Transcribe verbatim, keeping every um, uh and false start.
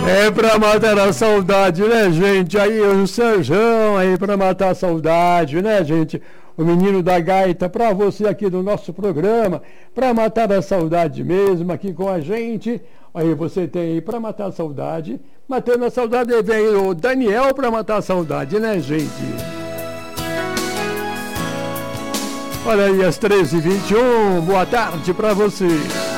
É pra matar a saudade, né, gente? Aí o Serjão aí pra matar a saudade, né, gente? O menino da gaita pra você aqui do nosso programa, pra matar a saudade mesmo aqui com a gente. Aí você tem aí pra matar a saudade. Matando a saudade, aí vem o Daniel pra matar a saudade, né, gente? Olha aí, às treze e vinte e um, boa tarde pra você.